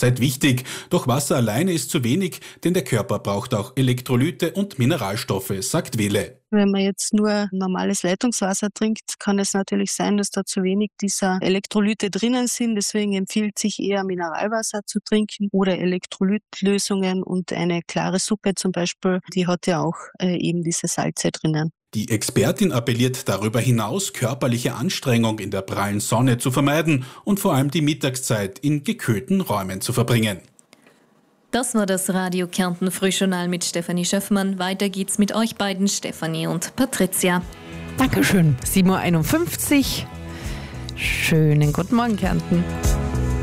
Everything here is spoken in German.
Mahlzeit wichtig. Doch Wasser alleine ist zu wenig, denn der Körper braucht auch Elektrolyte und Mineralstoffe, sagt Wille. Wenn man jetzt nur normales Leitungswasser trinkt, kann es natürlich sein, dass da zu wenig dieser Elektrolyte drinnen sind. Deswegen empfiehlt sich eher Mineralwasser zu trinken oder Elektrolytlösungen, und eine klare Suppe zum Beispiel, die hat ja auch eben diese Salze drinnen. Die Expertin appelliert darüber hinaus, körperliche Anstrengung in der prallen Sonne zu vermeiden und vor allem die Mittagszeit in gekühlten Räumen zu verbringen. Das war das Radio Kärnten Frühjournal mit Stefanie Schöffmann. Weiter geht's mit euch beiden, Stefanie und Patricia. Dankeschön. 7:51 Uhr. Schönen guten Morgen, Kärnten.